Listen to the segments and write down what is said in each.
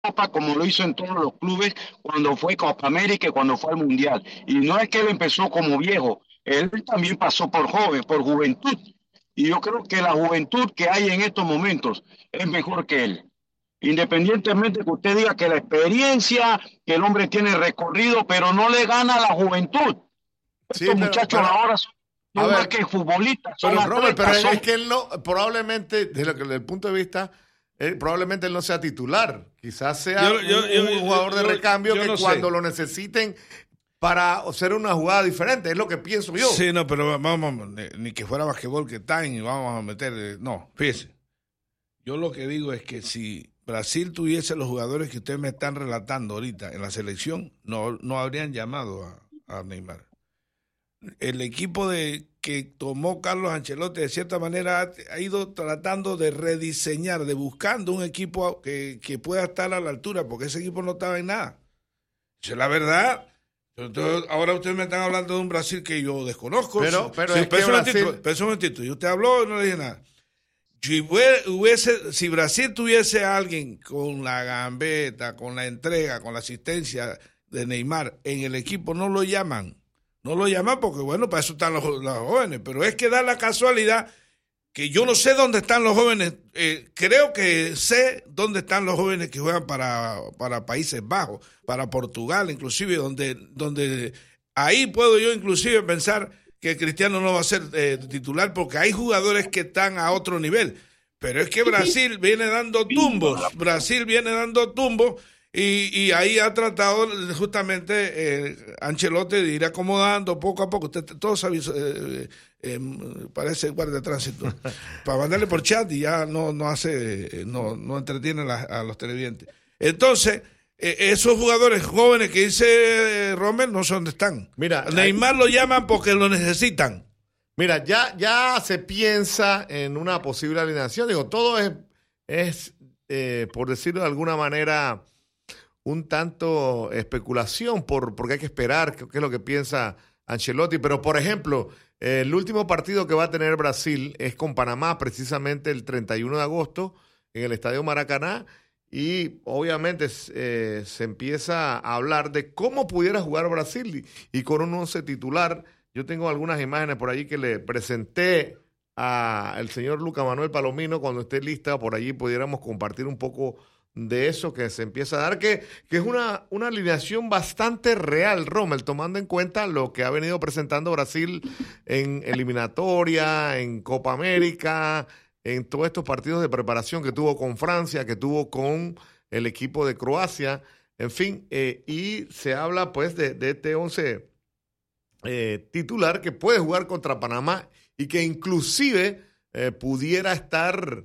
Copa como lo hizo en todos los clubes cuando fue Copa América y cuando fue al Mundial. Y no es que él empezó como viejo, él también pasó por joven, por juventud. Y yo creo que la juventud que hay en estos momentos es mejor que él. Independientemente que usted diga que la experiencia, que el hombre tiene recorrido, pero no le gana a la juventud. Sí, Estos muchachos pero, ahora a son más ver, que futbolistas, son pero Robert, pero atletas, son... es que él no, probablemente, desde el punto de vista, probablemente él no sea titular. Quizás sea un jugador de recambio yo que no cuando sé. lo necesiten para hacer una jugada diferente, es lo que pienso yo. Sí, no, pero vamos, ni que fuera basquetbol que time y vamos a meter. No, fíjese. Yo lo que digo es que si Brasil tuviese los jugadores que ustedes me están relatando ahorita en la selección, no habrían llamado a Neymar. El equipo que tomó Carlos Ancelotti de cierta manera ha ido tratando de rediseñar, de buscando un equipo que pueda estar a la altura, porque ese equipo no estaba en nada. Esa es la verdad. Entonces, ahora ustedes me están hablando de un Brasil que yo desconozco. Pero es que un momentito, y usted habló y no le dije nada. Si Brasil tuviese a alguien con la gambeta, con la entrega, con la asistencia de Neymar en el equipo, no lo llaman. No lo llaman porque, bueno, para eso están los jóvenes. Pero es que da la casualidad que yo no sé dónde están los jóvenes. Creo que sé dónde están los jóvenes que juegan para Países Bajos, para Portugal, inclusive, donde ahí puedo yo inclusive pensar que Cristiano no va a ser titular porque hay jugadores que están a otro nivel. Pero es que Brasil viene dando tumbos. Brasil viene dando tumbos. Y ahí ha tratado justamente Ancelotti de ir acomodando poco a poco. Usted todo sabe, parece guardia de tránsito. Para mandarle por chat y ya no entretiene a los televidentes. Entonces, esos jugadores jóvenes que dice Rommel no sé dónde están. Mira, Neymar lo llaman porque lo necesitan. Mira, ya se piensa en una posible alineación. Digo, todo es por decirlo de alguna manera, un tanto especulación porque hay que esperar qué es lo que piensa Ancelotti. Pero, por ejemplo, el último partido que va a tener Brasil es con Panamá, precisamente el 31 de agosto, en el Estadio Maracaná. Y obviamente se empieza a hablar de cómo pudiera jugar Brasil y con un once titular. Yo tengo algunas imágenes por allí que le presenté al señor Luca Manuel Palomino. Cuando esté lista, por allí pudiéramos compartir un poco de eso que se empieza a dar, que es una alineación bastante real, Rommel, tomando en cuenta lo que ha venido presentando Brasil en eliminatoria, en Copa América, en todos estos partidos de preparación que tuvo con Francia, que tuvo con el equipo de Croacia, en fin, y se habla pues de este once titular que puede jugar contra Panamá y que inclusive pudiera estar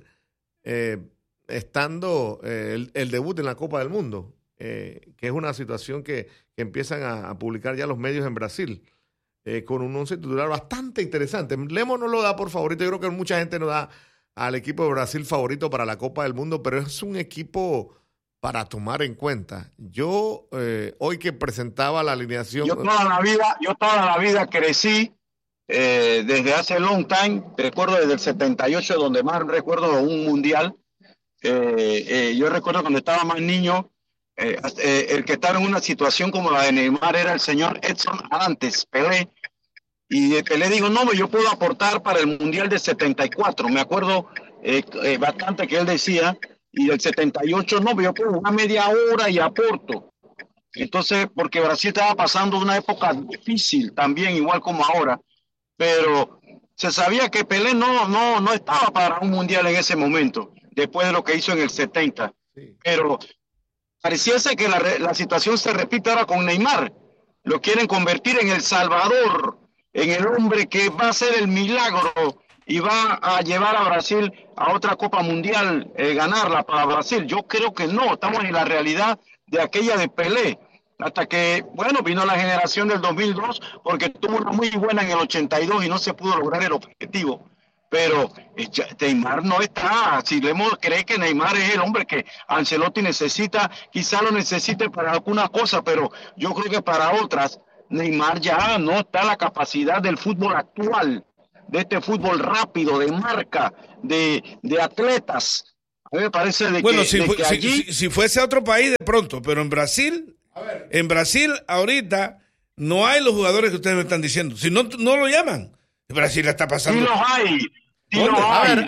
estando el debut en la Copa del Mundo, que es una situación que empiezan a publicar ya los medios en Brasil, con un once titular bastante interesante. Lemo no lo da por favorito, yo creo que mucha gente no da al equipo de Brasil favorito para la Copa del Mundo, pero es un equipo para tomar en cuenta. Yo, hoy que presentaba la alineación... Yo toda la vida crecí desde hace long time, recuerdo desde el 78, donde más recuerdo un mundial. Yo recuerdo cuando estaba más niño, el que estaba en una situación como la de Neymar era el señor Edson Arantes, Pelé, y Pelé dijo, no, yo puedo aportar para el Mundial de 74, me acuerdo bastante que él decía, y del 78, no, yo puedo una media hora y aporto. Entonces, porque Brasil estaba pasando una época difícil también, igual como ahora, pero se sabía que Pelé no estaba para un mundial en ese momento, después de lo que hizo en el 70. Sí. Pero pareciese que la situación se repite ahora con Neymar. Lo quieren convertir en el Salvador, en el hombre que va a hacer el milagro y va a llevar a Brasil a otra Copa Mundial, ganarla para Brasil. Yo creo que no, estamos en la realidad de aquella de Pelé. Hasta que, bueno, vino la generación del 2002, porque tuvo una muy buena en el 82 y no se pudo lograr el objetivo. Pero Neymar no está. Si Lemos cree que Neymar es el hombre que Ancelotti necesita, quizá lo necesite para alguna cosa, pero yo creo que para otras, Neymar ya no está la capacidad del fútbol actual, de este fútbol rápido, de marca, de atletas. A mí me parece de Bueno, que allí... si fuese a otro país de pronto, pero en Brasil ahorita no hay los jugadores que ustedes me están diciendo. Si no, no lo llaman. Brasil la está pasando. Sí los hay. Sí los hay.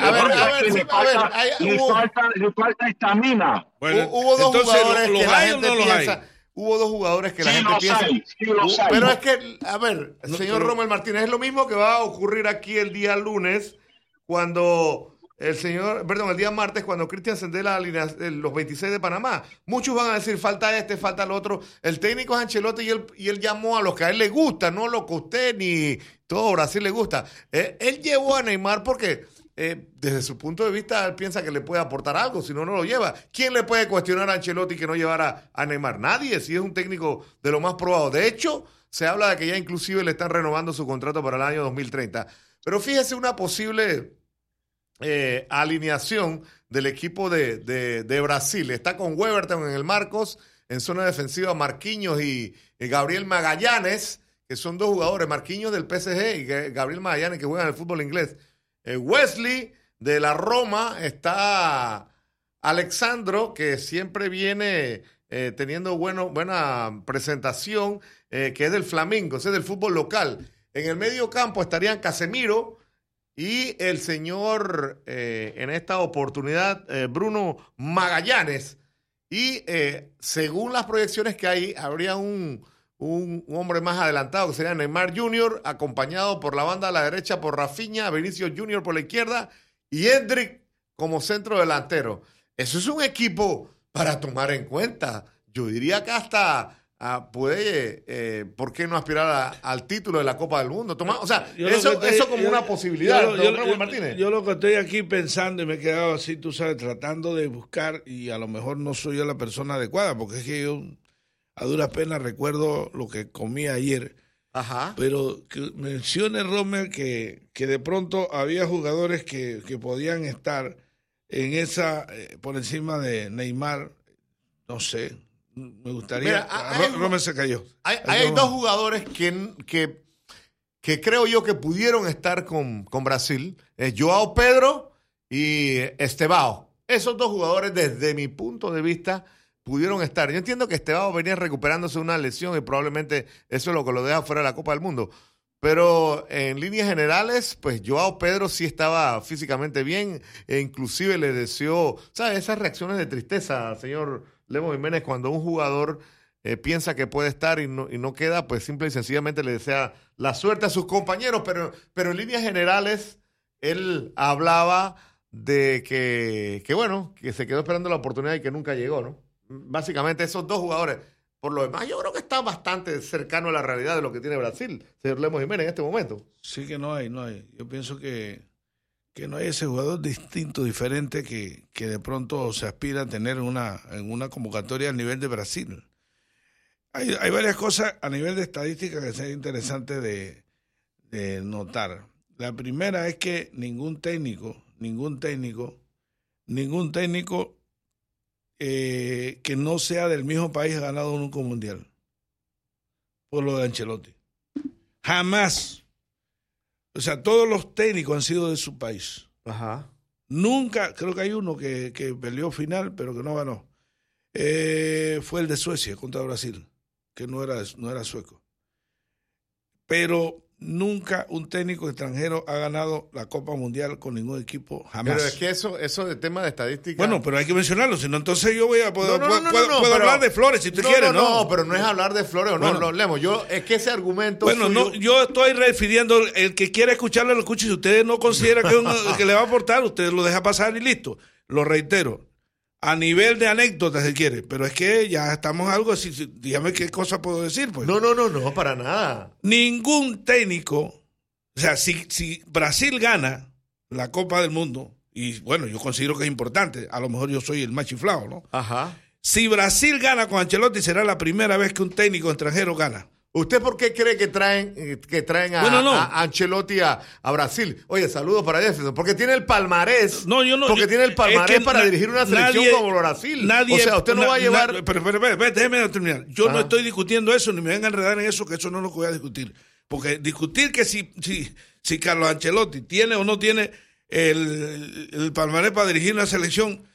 Le falta estamina. Bueno, hubo dos jugadores que la gente piensa... Hubo dos jugadores que la gente piensa... Pero es que, a ver, señor Rommel Martínez, es lo mismo que va a ocurrir aquí el día lunes cuando... el día martes, cuando Cristian Sendé los 26 de Panamá. Muchos van a decir, falta falta el otro. El técnico es Ancelotti y él llamó a los que a él le gusta, no lo que a usted ni todo Brasil le gusta. Él llevó a Neymar porque desde su punto de vista él piensa que le puede aportar algo, si no, no lo lleva. ¿Quién le puede cuestionar a Ancelotti que no llevara a Neymar? Nadie, si es un técnico de lo más probado. De hecho, se habla de que ya inclusive le están renovando su contrato para el año 2030. Pero fíjese una posible... alineación del equipo de Brasil. Está con Weverton en el Marcos, en zona defensiva Marquinhos y Gabriel Magallanes, que son dos jugadores, Marquinhos del PSG y Gabriel Magallanes, que juegan en el fútbol inglés. Wesley de la Roma, está Alexandro, que siempre viene teniendo buena presentación, que es del Flamengo, ese es del fútbol local. En el medio campo estarían Casemiro y el señor, en esta oportunidad, Bruno Magallanes. Y según las proyecciones que hay, habría un hombre más adelantado, que sería Neymar Jr., acompañado por la banda a la derecha por Rafinha, Vinicius Jr. por la izquierda y Endrick como centro delantero. Eso es un equipo para tomar en cuenta. Yo diría que hasta... puede, ¿por qué no aspirar al título de la Copa del Mundo? Eso como una posibilidad. Yo lo que estoy aquí pensando y me he quedado así, tú sabes, tratando de buscar, y a lo mejor no soy yo la persona adecuada, porque es que yo a duras penas recuerdo lo que comí ayer. Ajá. Pero que mencione Rommel que de pronto había jugadores que podían estar en esa, por encima de Neymar, no sé. Me gustaría. Rommel se cayó. Hay dos jugadores que creo yo que pudieron estar con Brasil. Joao Pedro y Estevao. Esos dos jugadores, desde mi punto de vista, pudieron estar. Yo entiendo que Estevao venía recuperándose de una lesión y probablemente eso es lo que lo deja fuera de la Copa del Mundo. Pero en líneas generales, pues Joao Pedro sí estaba físicamente bien e inclusive le deseó, ¿sabes? Esas reacciones de tristeza, señor Lemos Jiménez, cuando un jugador piensa que puede estar y no queda, pues simple y sencillamente le desea la suerte a sus compañeros, pero en líneas generales él hablaba de que bueno, que se quedó esperando la oportunidad y que nunca llegó, ¿no? Básicamente esos dos jugadores. Por lo demás, yo creo que está bastante cercano a la realidad de lo que tiene Brasil, señor Lemos Jiménez, en este momento. Sí que no hay. Yo pienso que no hay ese jugador distinto, diferente, que de pronto se aspira a tener en una convocatoria a nivel de Brasil. Hay varias cosas a nivel de estadística que sería interesante de notar. La primera es que ningún técnico que no sea del mismo país ha ganado nunca un mundial. Por lo de Ancelotti. Jamás. O sea, todos los técnicos han sido de su país. Ajá. Nunca, creo que hay uno que peleó final, pero que no ganó. Fue el de Suecia contra Brasil, que no era sueco. Pero nunca un técnico extranjero ha ganado la Copa Mundial con ningún equipo, jamás. Pero es que eso de tema de estadística... Bueno, pero hay que mencionarlo, si no, entonces yo puedo hablar de Flores si tú quieres, ¿no? No, pero no es hablar de Flores o no, bueno, Lemos. Es que ese argumento... Bueno, suyo... yo estoy refiriendo, el que quiera escucharlo, lo escuche. Si ustedes no consideran que le va a aportar, usted lo deja pasar y listo. Lo reitero. A nivel de anécdotas, si quiere, pero es que ya estamos algo así. Dígame qué cosa puedo decir, pues. No, para nada. Ningún técnico, o sea, si Brasil gana la Copa del Mundo, y bueno, yo considero que es importante, a lo mejor yo soy el más chiflado, ¿no? Ajá. Si Brasil gana con Ancelotti, será la primera vez que un técnico extranjero gana. ¿Usted por qué cree que traen a Ancelotti a Brasil? Oye, saludos para Jefferson. Porque tiene el palmarés. Tiene el palmarés para dirigir una selección como Brasil. O sea, usted no va a llevar... Pero, déjeme terminar. Yo no estoy discutiendo eso, ni me vengan a enredar en eso, que eso no es lo que voy a discutir. Porque discutir que si Carlos Ancelotti tiene o no tiene el palmarés para dirigir una selección,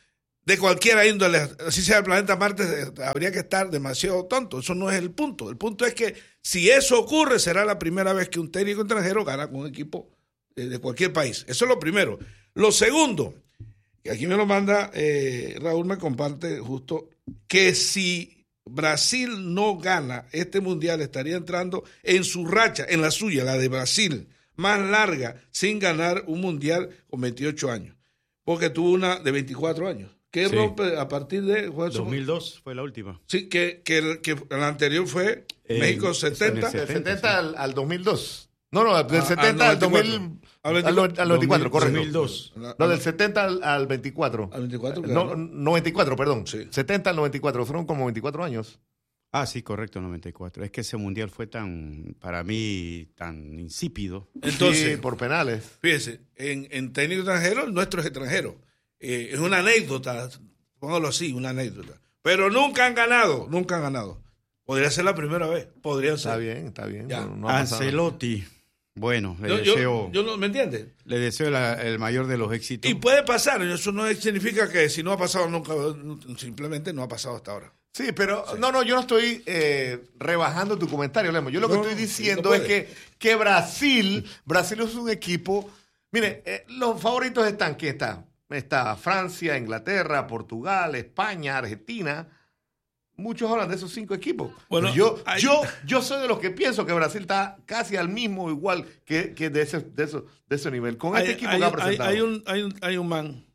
de cualquier índole, así sea el planeta Marte, habría que estar demasiado tonto. Eso no es el punto. El punto es que si eso ocurre, será la primera vez que un técnico extranjero gana con un equipo de cualquier país. Eso es lo primero. Lo segundo, que aquí me lo manda Raúl, me comparte justo, que si Brasil no gana este mundial, estaría entrando en su racha, en la suya, la de Brasil, más larga, sin ganar un mundial con 28 años. Porque tuvo una de 24 años. ¿Qué rompe a partir de... 2002 fue la última. Sí, que la anterior fue México 70. Del 70 al 2002. No, del 70 al 2000... Al 94, correcto. 2002. No, del 70 al 24. Al 24, claro. 94, perdón. Sí. 70 al 94, fueron como 24 años. Ah, sí, correcto, 94. Es que ese mundial fue para mí, tan insípido. Entonces, sí, por penales. Fíjese, en técnico extranjero, el nuestro es extranjero. Es una anécdota, póngalo así, una anécdota. Pero nunca han ganado. Podría ser la primera vez, podría ser. Está bien. No Ancelotti, bueno, le deseo... Yo no, ¿me entiendes? Le deseo el mayor de los éxitos. Y puede pasar, eso no significa que si no ha pasado nunca, simplemente no ha pasado hasta ahora. Sí, pero sí. No, yo no estoy rebajando tu comentario, Lemo. Yo lo que estoy diciendo es que Brasil es un equipo... Mire, los favoritos están, ¿quién está? Está Francia, Inglaterra, Portugal, España, Argentina. Muchos hablan de esos 5 equipos. Bueno, yo soy de los que pienso que Brasil está casi al mismo igual que de ese nivel. Con este equipo que ha presentado. Hay un man,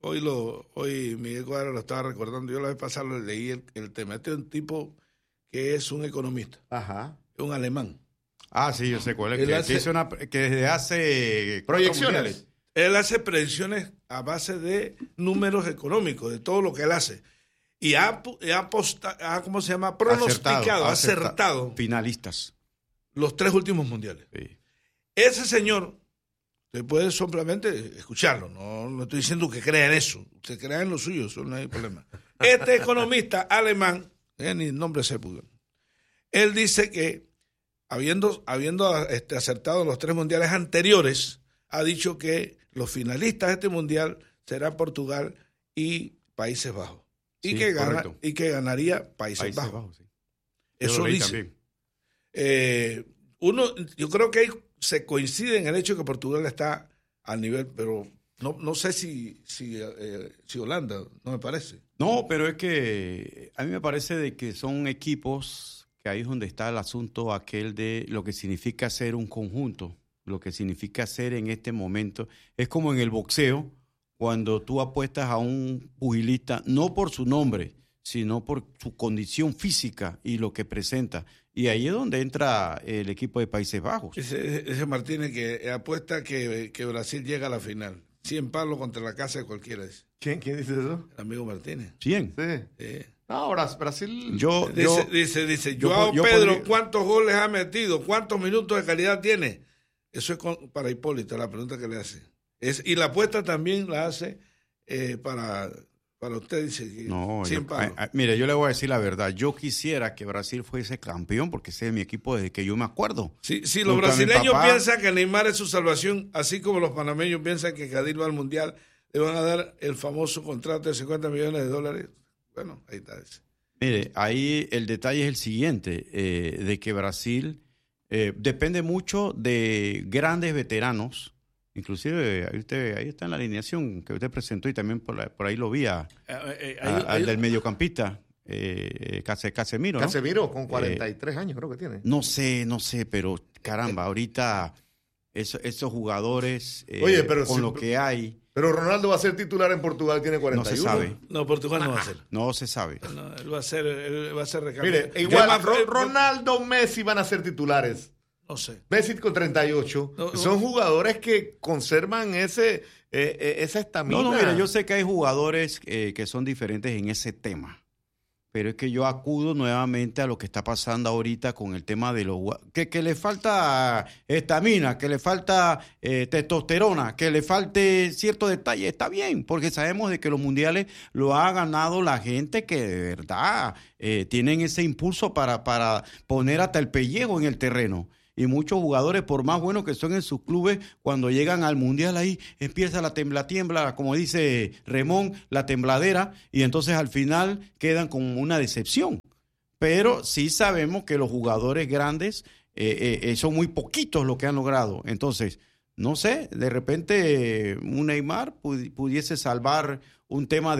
hoy Miguel Cuadra lo estaba recordando, yo la vez pasada le leí el tema. Este es un tipo que es un economista. Ajá. Es un alemán. Ah, sí, yo sé cuál es. Que desde hace proyecciones. Él hace predicciones a base de números económicos, de todo lo que él hace. Y ha ¿cómo se llama? Pronosticado, acertado. Finalistas. Los 3 últimos mundiales. Sí. Ese señor, usted puede simplemente escucharlo. No estoy diciendo que crea en eso. Usted crea en lo suyo, eso no hay problema. Este economista alemán, ni nombre se pudo. Él dice que, habiendo acertado los 3 mundiales anteriores, ha dicho que los finalistas de este mundial serán Portugal y Países Bajos. Y que ganaría Países Bajos. Sí. Eso dice. Yo creo que se coincide en el hecho de que Portugal está al nivel, pero no sé si Holanda, no me parece. No, pero es que a mí me parece de que son equipos que ahí es donde está el asunto aquel de lo que significa ser un conjunto, lo que significa ser en este momento. Es como en el boxeo, cuando tú apuestas a un pugilista, no por su nombre, sino por su condición física y lo que presenta. Y ahí es donde entra el equipo de Países Bajos. Ese Martínez que apuesta que Brasil llega a la final. 100 palos contra la casa de cualquiera. ¿Quién dice eso? El amigo Martínez. 100. Sí. No, Brasil... Dice, Joao Pedro, ¿cuántos goles ha metido? ¿Cuántos minutos de calidad tiene? Eso es para Hipólito, la pregunta que le hace. Y la apuesta también la hace para usted, dice. Mire, yo le voy a decir la verdad. Yo quisiera que Brasil fuese campeón, porque ese es mi equipo desde que yo me acuerdo. Si los brasileños piensan que Neymar es su salvación, así como los panameños piensan que Kadir va al Mundial, le van a dar el famoso contrato de $50 millones. Bueno, ahí está. Mire, ahí el detalle es el siguiente, de que Brasil depende mucho de grandes veteranos. Inclusive ahí está en la alineación que usted presentó y también por ahí lo vi al del mediocampista, Casemiro, ¿no? Casemiro con 43 años creo que tiene. No sé, pero caramba, ahorita esos jugadores con lo que hay. Pero Ronaldo va a ser titular en Portugal, tiene 41. No se sabe. No, Portugal no va a ser. No se sabe. No, él va a ser recambio. Mire, igual Ronaldo, Messi van a ser titulares. No sé. Messi con 38. Son jugadores que conservan esa estamina. No, mira, yo sé que hay jugadores que son diferentes en ese tema. Pero es que yo acudo nuevamente a lo que está pasando ahorita con el tema de los... Que le falta estamina, que le falta testosterona, que le falte cierto detalle. Está bien, porque sabemos de que los mundiales lo ha ganado la gente que de verdad tienen ese impulso para poner hasta el pellejo en el terreno. Y muchos jugadores, por más buenos que son en sus clubes, cuando llegan al Mundial ahí empieza la tiembla, como dice Ramón, la tembladera, y entonces al final quedan con una decepción. Pero sí sabemos que los jugadores grandes son muy poquitos los que han logrado. Entonces, no sé, de repente un Neymar pudiese salvar un tema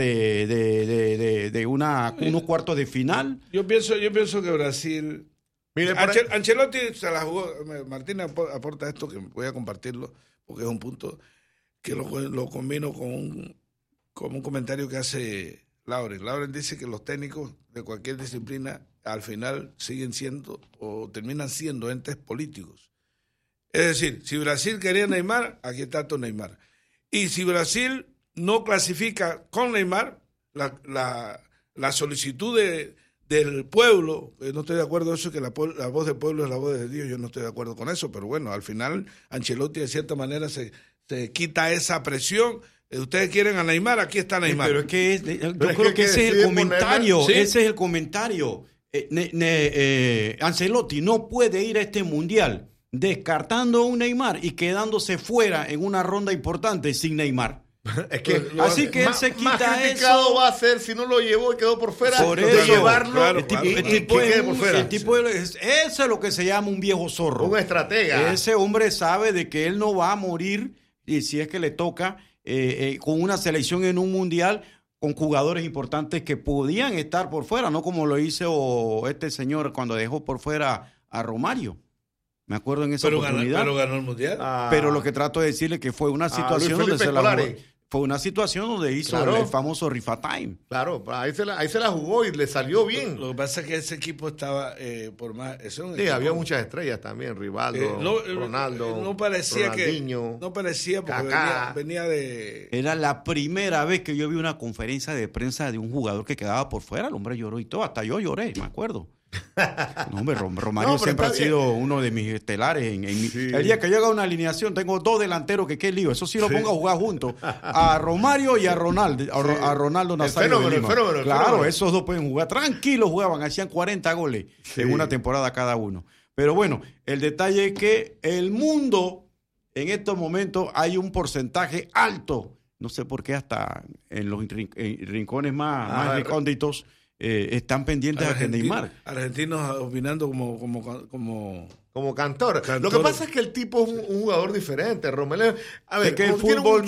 de unos cuartos de final. Yo pienso que Brasil... Mire, Ancelotti se la jugó. Martín aporta esto que voy a compartirlo porque es un punto que lo combino con un comentario que hace Lauren. Lauren dice que los técnicos de cualquier disciplina al final siguen siendo o terminan siendo entes políticos. Es decir, si Brasil quería Neymar, aquí está tu Neymar. Y si Brasil no clasifica con Neymar, la solicitud del pueblo, no estoy de acuerdo con eso, que la voz del pueblo es la voz de Dios, yo no estoy de acuerdo con eso, pero bueno, al final Ancelotti de cierta manera se quita esa presión. Ustedes quieren a Neymar, aquí está Neymar. Pero es que yo creo que ese es el comentario, ¿sí? Ese es el comentario. Ancelotti no puede ir a este mundial descartando a un Neymar y quedándose fuera en una ronda importante sin Neymar. Es que así que él se quita más criticado eso. Va a ser si no lo llevó y quedó por fuera. Por de eso, llevarlo, claro, el tipo eso es lo que se llama un viejo zorro. Un estratega. Ese hombre sabe de que él no va a morir, y si es que le toca, con una selección en un mundial con jugadores importantes que podían estar por fuera, no como lo hizo este señor cuando dejó por fuera a Romario. Me acuerdo en esa oportunidad. Pero ganó el mundial. Pero lo que trato de decirle que fue una situación donde se la jugó. Fue una situación donde hizo el famoso Rifa Time. Claro, ahí se la jugó y le salió bien. Lo que pasa es que ese equipo estaba por más... Había muchas estrellas también, Rivaldo, Ronaldo, no parecía Ronaldinho, no parecía porque venía de... Era la primera vez que yo vi una conferencia de prensa de un jugador que quedaba por fuera. El hombre lloró y todo, hasta yo lloré, me acuerdo. No, hombre, Romario siempre ha sido uno de mis estelares. El día que yo haga una alineación, tengo dos delanteros que qué lío. Eso sí lo pongo a jugar juntos. A Romario y a Ronaldo. A Ronaldo Nazario. El fenómeno. Esos dos pueden jugar. Tranquilos jugaban, hacían 40 goles en una temporada cada uno. Pero bueno, el detalle es que el mundo, en estos momentos, hay un porcentaje alto. No sé por qué hasta en los rincones más recónditos están pendientes a que Neymar. Argentinos opinando como cantor. Lo que pasa es que el tipo es un jugador diferente, Romelu. A ver, es que el fútbol,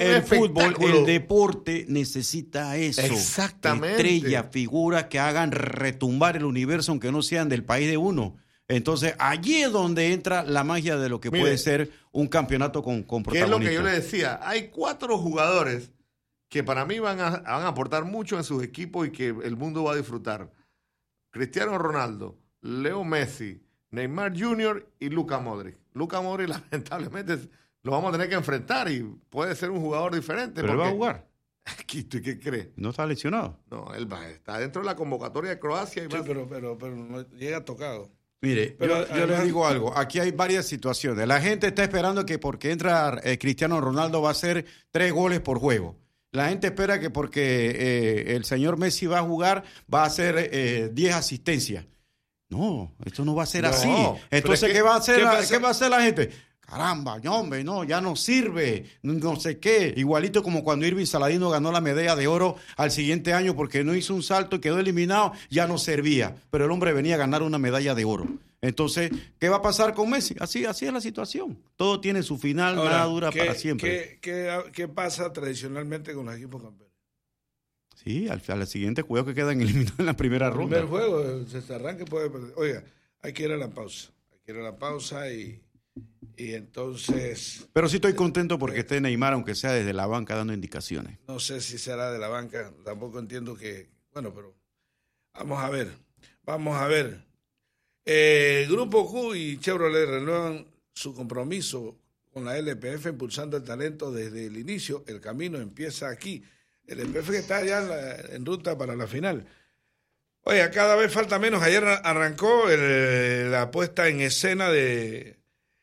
el deporte necesita eso. Exactamente. Estrellas, figuras que hagan retumbar el universo, aunque no sean del país de uno. Entonces, allí es donde entra la magia de lo que puede ser un campeonato con protagonistas. ¿Qué es lo que yo le decía? Hay 4 jugadores que para mí van a aportar mucho en sus equipos y que el mundo va a disfrutar. Cristiano Ronaldo, Leo Messi, Neymar Jr. y Luka Modric. Luka Modric lamentablemente lo vamos a tener que enfrentar y puede ser un jugador diferente. Pero él va a jugar. ¿Qué crees? ¿No está lesionado? No, él está dentro de la convocatoria de Croacia. Y pero no llega tocado. Mire, yo les digo algo, aquí hay varias situaciones. La gente está esperando que porque entra Cristiano Ronaldo va a hacer 3 goles por juego. La gente espera que porque el señor Messi va a jugar, va a hacer 10 asistencias. No, esto no va a ser así. Entonces, ¿qué va a hacer la gente? Caramba, hombre, no, ya no sirve, no sé qué. Igualito como cuando Irving Saladino ganó la medalla de oro al siguiente año porque no hizo un salto y quedó eliminado, ya no servía. Pero el hombre venía a ganar una medalla de oro. Entonces, ¿qué va a pasar con Messi? Así es la situación. Todo tiene su final, nada dura para siempre. ¿Qué pasa tradicionalmente con los equipos campeones? Sí, al siguiente juego que quedan eliminados en la primera ronda. El primer juego, se arranque puede perder. Oiga, hay que ir a la pausa. Y entonces... Pero sí estoy contento porque esté Neymar, aunque sea desde la banca, dando indicaciones. No sé si será de la banca, tampoco entiendo que... Bueno, pero vamos a ver. Grupo Q y Chevrolet renuevan su compromiso con la LPF, impulsando el talento desde el inicio. El camino empieza aquí. El LPF que está ya en ruta para la final. Oye, cada vez falta menos. Ayer arrancó la puesta en escena de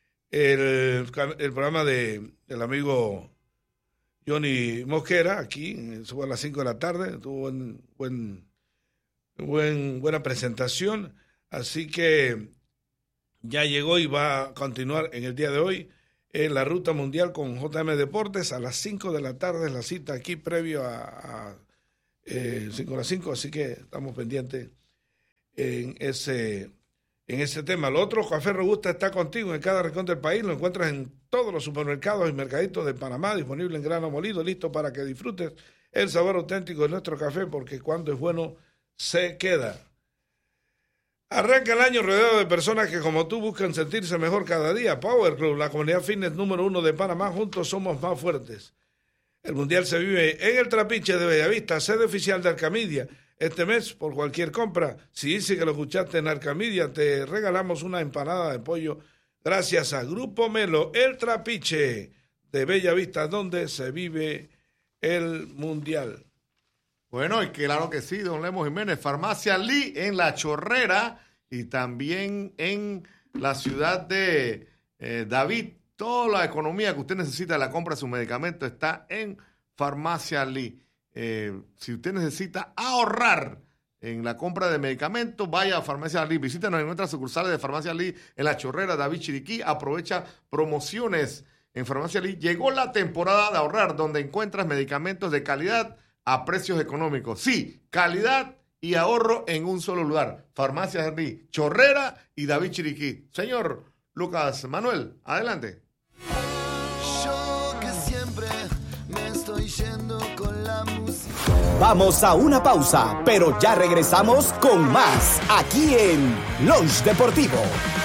el programa del amigo Johnny Mosquera, aquí, a las 5 de la tarde. Tuvo buena presentación. Así que ya llegó y va a continuar en el día de hoy en la ruta mundial con JM Deportes. A las 5 de la tarde es la cita aquí previo a 5 a las 5, así que estamos pendientes en ese tema. Lo otro, Café Robusta está contigo en cada rincón del país. Lo encuentras en todos los supermercados y mercaditos de Panamá, disponible en grano molido, listo para que disfrutes el sabor auténtico de nuestro café, porque cuando es bueno, se queda. Arranca el año rodeado de personas que como tú buscan sentirse mejor cada día. Power Club, la comunidad fitness número 1 de Panamá, juntos somos más fuertes. El Mundial se vive en el Trapiche de Bellavista, sede oficial de Arcamidia. Este mes, por cualquier compra, si dice que lo escuchaste en Arcamidia, te regalamos una empanada de pollo gracias a Grupo Melo, el Trapiche de Bellavista, donde se vive el Mundial. Bueno, y claro que sí, don Lemos Jiménez, Farmacia Lee en La Chorrera y también en la ciudad de David. Toda la economía que usted necesita de la compra de sus medicamentos está en Farmacia Lee. Si usted necesita ahorrar en la compra de medicamentos, vaya a Farmacia Lee. Visítanos en nuestras sucursales de Farmacia Lee en La Chorrera, David Chiriquí. Aprovecha promociones en Farmacia Lee. Llegó la temporada de ahorrar, donde encuentras medicamentos de calidad a precios económicos. Sí, calidad y ahorro en un solo lugar. Farmacia Lee, Chorrera y David Chiriquí. Señor Lucas Manuel, adelante. Yo que siempre me estoy yendo con la música. Vamos a una pausa, pero ya regresamos con más aquí en Lunch Deportivo.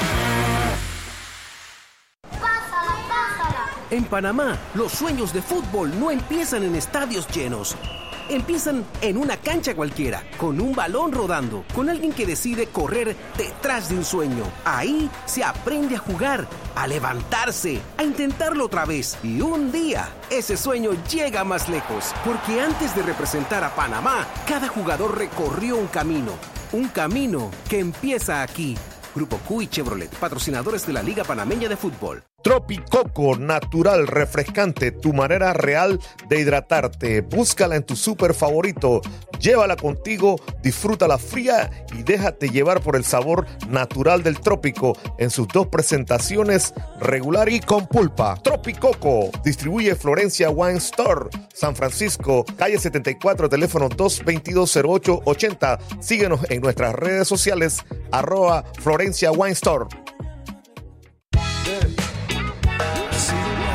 En Panamá, los sueños de fútbol no empiezan en estadios llenos. Empiezan en una cancha cualquiera, con un balón rodando, con alguien que decide correr detrás de un sueño. Ahí se aprende a jugar, a levantarse, a intentarlo otra vez. Y un día, ese sueño llega más lejos. Porque antes de representar a Panamá, cada jugador recorrió un camino que empieza aquí. Grupo Q y Chevrolet, patrocinadores de la Liga Panameña de Fútbol. Tropicoco, natural, refrescante, tu manera real de hidratarte. Búscala en tu súper favorito, llévala contigo, disfrútala fría y déjate llevar por el sabor natural del trópico en sus dos presentaciones, regular y con pulpa. Tropicoco, distribuye Florencia Wine Store, San Francisco, calle 74, teléfono 222-0880. Síguenos en nuestras redes sociales, @Florencia Wine Store.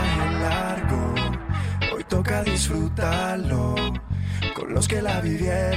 Toca disfrutarlo con los que la vivieron.